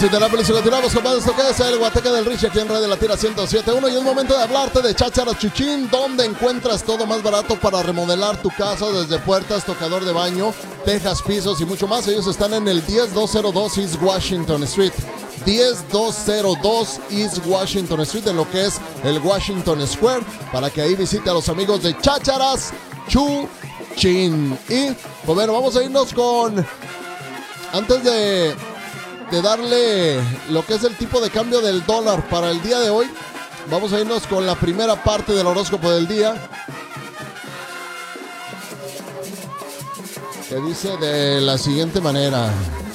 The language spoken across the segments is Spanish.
Desde Indianápolis y continuamos con más de esto que es el Guateque del Richie aquí en Radio Latina 107.1 y es momento de hablarte de Chácharas Chuchín, donde encuentras todo más barato para remodelar tu casa, desde puertas, tocador de baño, tejas, pisos y mucho más. Ellos están en el 10202 East Washington Street. 10202 East Washington Street, en lo que es el Washington Square, para que ahí visite a los amigos de Chácharas Chuchín. Y pues bueno, vamos a irnos con, antes de darle lo que es el tipo de cambio del dólar para el día de hoy, vamos a irnos con la primera parte del horóscopo del día, que dice de la siguiente manera.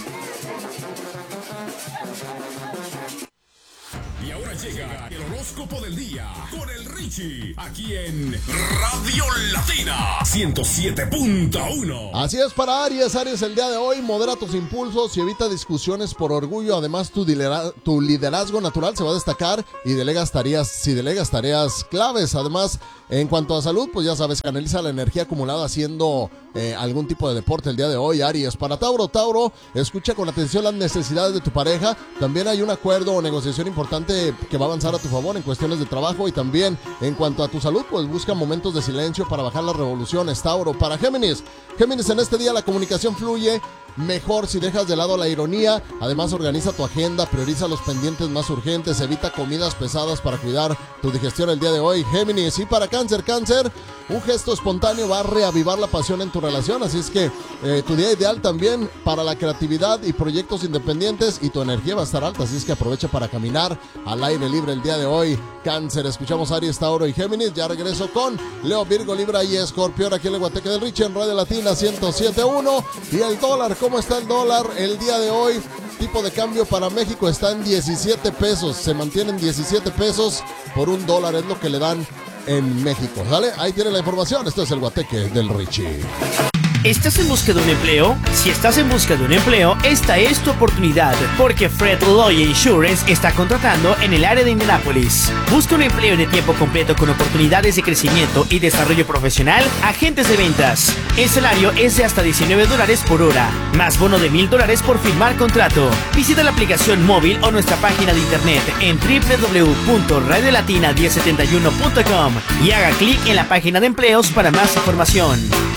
Y ahora llega el horóscopo del día con el Richie, aquí en Radio Latina 107.1. Así es para Aries. Aries, el día de hoy modera tus impulsos y evita discusiones por orgullo. Además, tu liderazgo natural se va a destacar y delegas tareas claves. Además, en cuanto a salud, pues ya sabes, canaliza la energía acumulada haciendo algún tipo de deporte el día de hoy. Aries. Para Tauro, escucha con atención las necesidades de tu pareja. También hay un acuerdo o negociación importante que va a avanzar a tu favor en cuestiones de trabajo. Y también en cuanto a tu salud, pues busca momentos de silencio para bajar las revoluciones. Tauro. Para Géminis, en este día la comunicación fluye mejor si dejas de lado la ironía. Además, organiza tu agenda, prioriza los pendientes más urgentes, evita comidas pesadas para cuidar tu digestión el día de hoy, Géminis. Y para Cáncer, un gesto espontáneo va a reavivar la pasión en tu relación, así es que tu día ideal también para la creatividad y proyectos independientes, y tu energía va a estar alta, así es que aprovecha para caminar al aire libre el día de hoy, Cáncer. Escuchamos Aries, Tauro y Géminis. Ya regreso con Leo, Virgo, Libra y Escorpión aquí en el Guateque del Richie en Radio Latina 107.1. Y el dólar, ¿cómo está el dólar el día de hoy? Tipo de cambio para México está en 17 pesos. Se mantienen 17 pesos por un dólar, es lo que le dan en México. ¿Sale? Ahí tiene la información. Esto es el Guateque del Richie. ¿Estás en busca de un empleo? Si estás en busca de un empleo, esta es tu oportunidad, porque Fred Loya Insurance está contratando en el área de Indianápolis. Busca un empleo de tiempo completo con oportunidades de crecimiento y desarrollo profesional, agentes de ventas. El salario es de hasta $19 por hora, más bono de $1,000 por firmar contrato. Visita la aplicación móvil o nuestra página de internet en www.radiolatina1071.com y haga clic en la página de empleos para más información.